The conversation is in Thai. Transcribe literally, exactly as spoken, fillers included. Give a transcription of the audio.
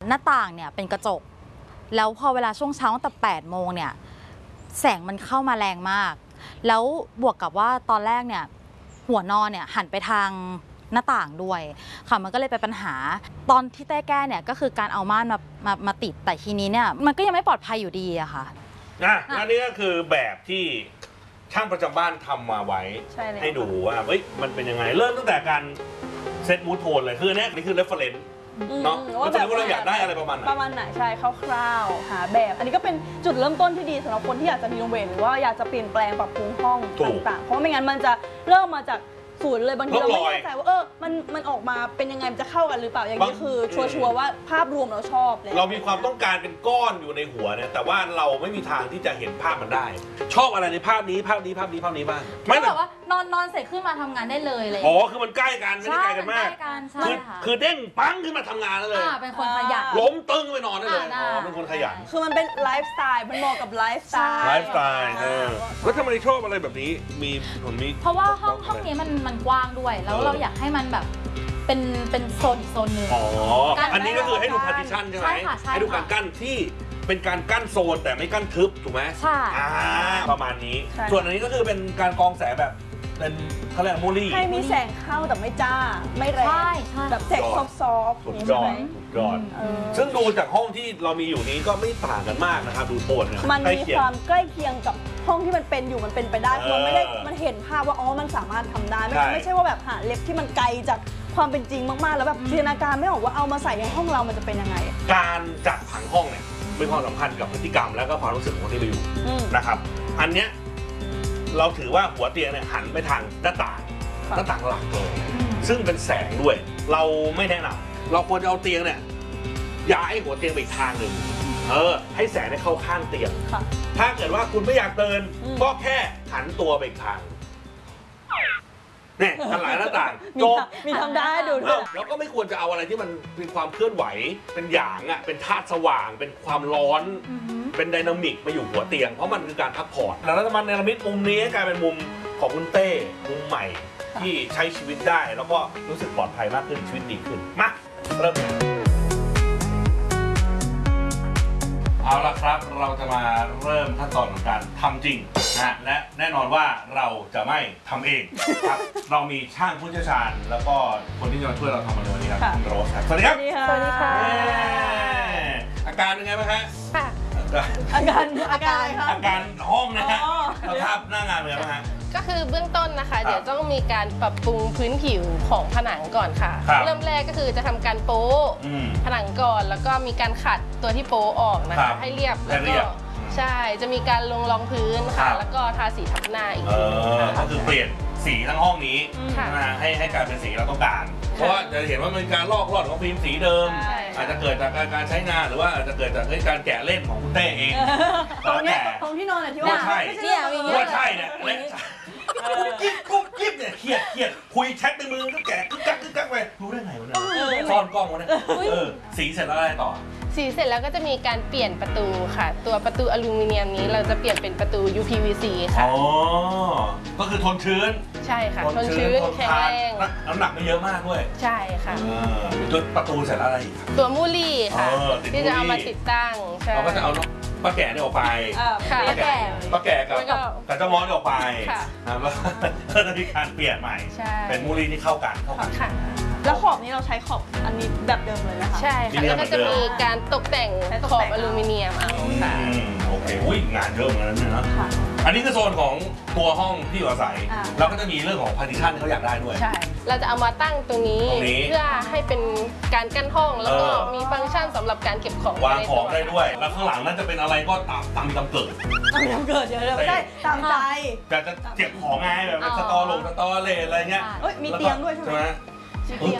หน้าต่างเนี่ยเป็นกระจกแล้วพอเวลาช่วงเช้าตั้งแต่แปดโมงเนี่ยแสงมันเข้ามาแรงมากแล้วบวกกับว่าตอนแรกเนี่ยหัวนอนเนี่ยหันไปทางหน้าต่างด้วยค่ะมันก็เลยเป็นปัญหาตอนที่เต้แก้เนี่ยก็คือการเอาม่านมามามาติดแต่ทีนี้เนี่ยมันก็ยังไม่ปลอดภัยอยู่ดีอะค่ะนะอันนี้ก็คือแบบที่ช่างประจำบ้านทำมาไว้ใ, ให้ดูว่าเฮ้ยมันเป็นยังไงเริ่มตั้งแต่การเซตมูทโทนเลยคือเนี่ยนี่คือเรฟเฟรนซ์เนาะว่าแบบเราอยากได้อะไรประมาณไหนประมาณไหนใช่คร่าวๆหาแบบอันนี้ก็เป็นจุดเริ่มต้นที่ดีสำหรับคนที่อยากจะรีโนเวทหรือว่าอยากจะเปลี่ยนแปลงปรับปรุงห้องต่างๆเพราะไม่งั้นมันจะเริ่มมาจากศูนย์เลยบางทีเราไม่แน่ใจว่าเออมันมันออกมาเป็นยังไงมันจะเข้ากันหรือเปล่าอย่างนี้คือชัวร์ๆว่าภาพรวมเราชอบเลยเรามีความต้องการเป็นก้อนอยู่ในหัวเนี่ยแต่ว่าเราไม่มีทางที่จะเห็นภาพมันได้ชอบอะไรในภาพนี้ภาพนี้ภาพนี้ภาพนี้บ้างไม่แบบว่านอนนอนเสร็จขึ้นมาทำงานได้เลยเลยอ๋อคือมันใกล้กันไม่ได้ไกลกันมากคือคือเด้งปังขึ้นมาทำงานได้เลยเป็นคนขยันล้มตึงไปนอนได้เลยอ๋อเป็นคนขยันคือมันเป็นไลฟ์สไตล์มันเหมาะกับไลฟ์สไตล์ไลฟ์สไตล์แล้วทำไมชอบอะไรแบบนี้มีผลมีเพราะว่าห้องห้องนี้มันมันกว้างด้วยแล้วเราอยากให้มันแบบเป็นเป็นโซนอีกโซนหนึ่งอ๋ออันนี้ก็คือให้ดูพาร์ติชันใช่ไหมให้ดูการกั้นที่เป็นการกั้นโซนแต่ไม่กั้นทึบถูกไหมใช่ประมาณนี้ส่วนอันนี้ก็คือเป็นการกองแสงแบบเป็นเขาเรียกมูลี่ให้มีแสงเข้าแต่ไม่จ้าไม่แรงแบบแสงซอฟต์สุดยอดสุดยอดซึ่งดูจากห้องที่เรามีอยู่นี้ก็ไม่ต่างกันมากนะครับดูโทนเนี่ยมันมีความใกล้เคียงกับห้องที่มันเป็นอยู่มันเป็นไปได้เพราะไม่ได้มันเห็นภาพว่าอ๋อมันสามารถทำได้ไม่ไม่ใช่ว่าแบบหาเล็บที่มันไกลจากความเป็นจริงมากๆแล้วแบบจินตนาการไม่ออกว่าเอามาใส่ในห้องเรามันจะเป็นยังไงการจัดผังห้องเนี่ยมีความสัมพันธ์กับพฤติกรรมแล้วก็ความรู้สึกของคนที่ไปอยู่นะครับอันเนี้ยเราถือว่าหัวเตียงเนี่ยหันไปทางหน้าต่างหน้าต่างหลักเลยซึ่งเป็นแสงด้วยเราไม่แนะนำเราควรจะเอาเตียงเนี่ยย้ายหัวเตียงไปอีกทางหนึ่งเออให้แสงได้เข้าข้างเตียงถ้าเกิดว่าคุณไม่อยากเดินก็แค่หันตัวไปอีกทางเนี่ยหันหลังหน้าต่างจบมีทำได้ดูด้วยแล้วก็ไม่ควรจะเอาอะไรที่มันเป็นความเคลื่อนไหวเป็นหยางอ่ะเป็นธาตุสว่างเป็นความร้อนเป็นไดนามิกมาอยู่หัวเตียงเพราะมันคือการพักผ่อนแล้วรัฐบาลเนรมิตมุมนี้กลายเป็นมุมของคุณเต้มุมใหม่ที่ใช้ชีวิตได้แล้วก็รู้สึกปลอดภัยมากขึ้นชีวิตดีขึ้นมาเริ่มเอาละครับเราจะมาเริ่มขั้นตอนของการทำจริงนะและแน่นอนว่าเราจะไม่ทำเองครับเรามีช่างผู้เชี่ยวชาญแล้วก็คนที่จะมาช่วยเราทำในวันนี้ครับคุณโรสครับสวัสดีครับสวัสดีค่ะอาการเป็นไงบ้างฮะอาการอาการอาการห้องนะฮะสภาพหน้างานเป็นไงบ้างฮะก็คือเบื้องต้นนะคะเดี๋ยวต้องมีการปรับปรุงพื้นผิวของผนังก่อนค่ะเริ่มแรกก็คือจะทำการโป๊ผนังก่อนแล้วก็มีการขัดตัวที่โป๊ออกนะคะให้เรียบแล้วก็ใช่จะมีการลงรองพื้นค่ะแล้วก็ทาสีทับหน้าอีกทีก็คือเปลี่ยนสีทั้งห้องนี้ให้ให้กลายเป็นสีเราต้องการเพราะว่าจะเห็นว่ามีการลอกลอดของฟิล์มสีเดิมอาจจะเกิดจากการใช้งานหรือว่าอาจจะเกิดจากการแกะเล่นของคุณเต้เองตรงนี้ตรงที่นอนเนี่ยที่ว่าใช่ว่าใช่เนี่ยกิ๊บกุ๊บกิ๊บเนี่ยเครียดเครียดคุยแชทในมือก็แกะกึกกักกึกกักไปรู้ได้ไงวะเนี่ยซ่อนกล้องวะเนี่ยสีเสร็จแล้วอะไรต่อสีเสร็จแล้วก็จะมีการเปลี่ยนประตูค่ะตัวประตูอลูมิเนียมนี้เราจะเปลี่ยนเป็นประตู ยู พี วี ซี ค่ะอ๋อก็คือทนชื้นใช่ค่ะทนชื้นแข็งแรงน้ำหนักไม่เยอะมากด้วยใช่ค่ะจนประตูเสร็จแล้วอะไรอีกตัวมูลี่ค่ะที่จะเอามาติดตั้งเราก็จะเอาป้าแก่นี่ออกไปป้าแก่ป้าแก่กับกับเจ้ามอสออกไปแล้วก็จะมีการเปลี่ยนใหม่เป็นมูลี่ที่เข้ากันเข้ากันแล้วขอบนี้เราใช้ขอบอันนี้แบบเดิมเลยนะคะใช่ค่ะแล้วก็จะมีการตกแต่งขอบอลูมิเนียมเอาค่ะโอเคอุ้ยงานเยอะเหมือนกันนะอันนี้คือโซนของตัวห้องที่อยู่อาศัยแล้วก็จะมีเรื่องของพาร์ติชันที่เขาอยากได้ด้วยใช่เราจะเอามาตั้งตรงนี้เพื่อให้เป็นการกั้นห้องแล้วก็มีฟังก์ชันสำหรับการเก็บของวางของได้ด้วยแล้วข้างหลังนั้นจะเป็นอะไรก็ตามตามตามเกิดตามเกิดเดี๋ยวไม่ได้ตามใจแต่จะเก็บของไงแบบสตอลงสตอเลอะไรเงี้ยมีเตียงด้วยใช่ไหม